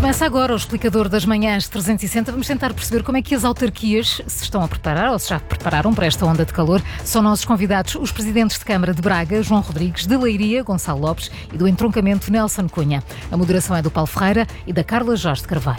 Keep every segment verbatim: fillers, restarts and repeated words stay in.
Começa agora o explicador das manhãs trezentos e sessenta. Vamos tentar perceber como é que as autarquias se estão a preparar ou se já prepararam para esta onda de calor. São nossos convidados os presidentes de Câmara de Braga, João Rodrigues, de Leiria, Gonçalo Lopes, e do Entroncamento, Nelson Cunha. A moderação é do Paulo Ferreira e da Carla Jorge de Carvalho.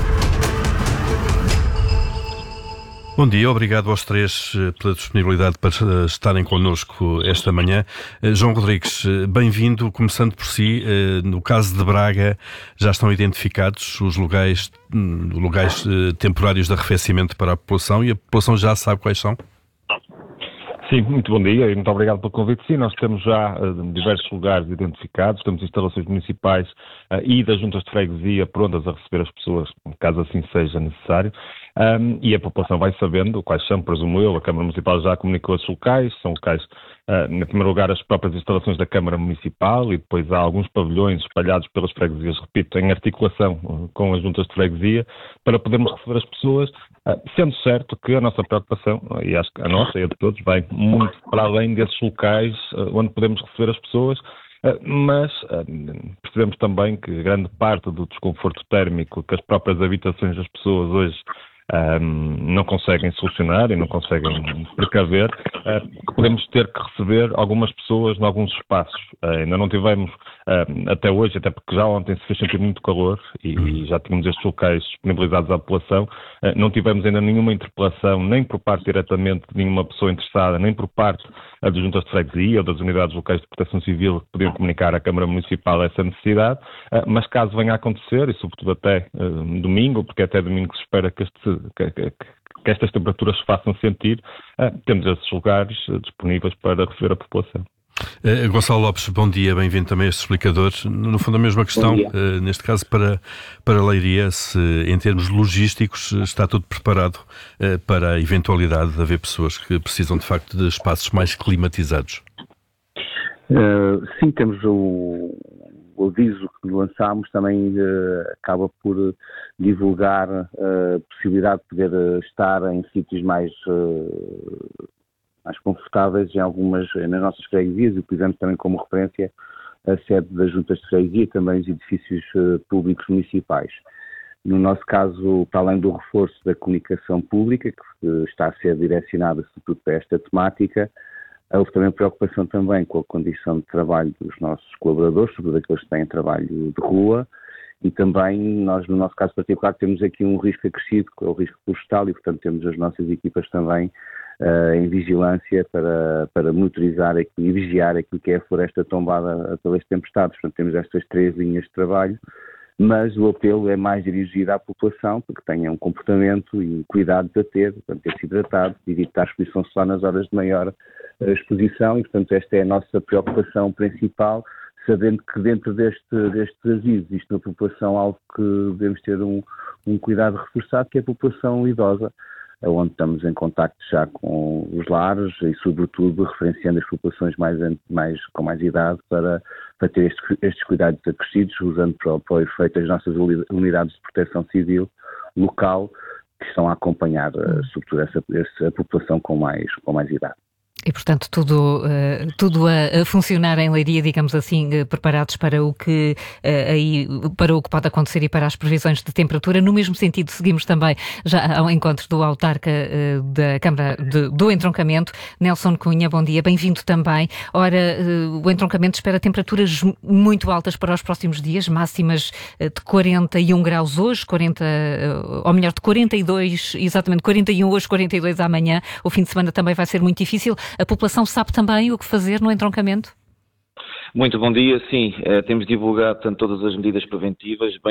Bom dia, obrigado aos três pela disponibilidade para estarem connosco esta manhã. João Rodrigues, bem-vindo. Começando por si, no caso de Braga, já estão identificados os lugares, lugares temporários de arrefecimento para a população e a população já sabe quais são? Sim, muito bom dia e muito obrigado pelo convite. Sim, nós temos já uh, diversos lugares identificados, temos instalações municipais uh, e das juntas de freguesia prontas a receber as pessoas, caso assim seja necessário, um, e a população vai sabendo quais são, presumo eu. A Câmara Municipal já comunicou esses locais, são locais, uh, em primeiro lugar, as próprias instalações da Câmara Municipal, e depois há alguns pavilhões espalhados pelas freguesias, repito, em articulação uh, com as juntas de freguesia, para podermos receber as pessoas, uh, sendo certo que a nossa preocupação, uh, e acho que a nossa e a de todos, vai muito para além desses locais uh, onde podemos receber as pessoas, uh, mas uh, percebemos também que grande parte do desconforto térmico que as próprias habitações das pessoas hoje Um, não conseguem solucionar e não conseguem precaver, uh, que podemos ter que receber algumas pessoas em alguns espaços. Uh, ainda não tivemos, uh, até hoje, até porque já ontem se fez sentir muito calor e, e já tínhamos estes locais disponibilizados à população, uh, não tivemos ainda nenhuma interpelação, nem por parte diretamente de nenhuma pessoa interessada, nem por parte uh, das juntas de freguesia ou das unidades locais de proteção civil que podiam comunicar à Câmara Municipal essa necessidade, uh, mas caso venha a acontecer, e sobretudo até uh, domingo, porque até domingo se espera que este Que, que, que estas temperaturas se façam sentir, uh, temos esses lugares uh, disponíveis para receber a população. Uh, Gonçalo Lopes, bom dia, bem-vindo também a este explicador. No fundo, a mesma questão, uh, neste caso para, para Leiria, se em termos logísticos está tudo preparado uh, para a eventualidade de haver pessoas que precisam de facto de espaços mais climatizados. Uh, sim, temos o, o aviso que lançámos também uh, acaba por uh, divulgar uh, a possibilidade de poder uh, estar em sítios mais, uh, mais confortáveis em algumas, nas nossas freguesias, e utilizamos também como referência a sede das juntas de freguesia e também os edifícios uh, públicos municipais. No nosso caso, para além do reforço da comunicação pública, que uh, está a ser direcionada sobretudo para esta temática, houve também preocupação também com a condição de trabalho dos nossos colaboradores, sobretudo aqueles que têm trabalho de rua, e também nós, no nosso caso particular, temos aqui um risco acrescido, que é o risco florestal, e portanto temos as nossas equipas também uh, em vigilância para, para monitorizar e vigiar aquilo que é a floresta tombada pelas tempestades. Portanto temos estas três linhas de trabalho, mas o apelo é mais dirigido à população, para que tenha um comportamento e cuidados a ter, portanto ter-se hidratado, evitar a exposição solar nas horas de maior exposição, e portanto esta é a nossa preocupação principal, sabendo que dentro deste, destes avisos existe na população algo que devemos ter um, um cuidado reforçado, que é a população idosa, onde estamos em contacto já com os lares e sobretudo referenciando as populações mais, mais, com mais idade para, para ter estes, estes cuidados acrescidos, usando para, para o efeito as nossas unidades de proteção civil local, que estão a acompanhar sobretudo essa, essa população com mais, com mais idade. E, portanto, tudo, uh, tudo a, a funcionar em Leiria, digamos assim, uh, preparados para o, que, uh, aí, para o que pode acontecer e para as previsões de temperatura. No mesmo sentido, seguimos também já ao encontro do autarca uh, da Câmara de, do Entroncamento, Nelson Cunha. Bom dia, bem-vindo também. Ora, uh, o Entroncamento espera temperaturas muito altas para os próximos dias, máximas uh, de quarenta e um graus hoje, quarenta, uh, ou melhor, de quarenta e dois, exatamente, quarenta e um hoje, quarenta e dois amanhã. O fim de semana também vai ser muito difícil. A população sabe também o que fazer no entroncamento? Muito bom dia, sim, eh, temos divulgado portanto, todas as medidas preventivas, bem